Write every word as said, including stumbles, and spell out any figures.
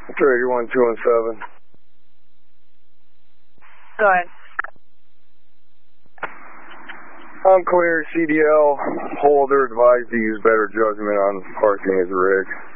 Traeger one two one seven. Go ahead. I'm clear. C D L holder advised to use better judgment on parking his rig.